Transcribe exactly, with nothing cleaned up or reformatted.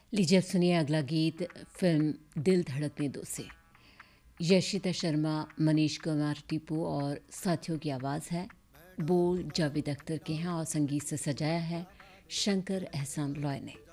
लीजिए अब सुनिए अगला गीत फिल्म दिल धड़कने दो से। यशिता शर्मा, मनीष कुमार टीपू और साथियों की आवाज़ है। बोल जावेद अख्तर के हैं और संगीत से सजाया है शंकर एहसान लॉय ने।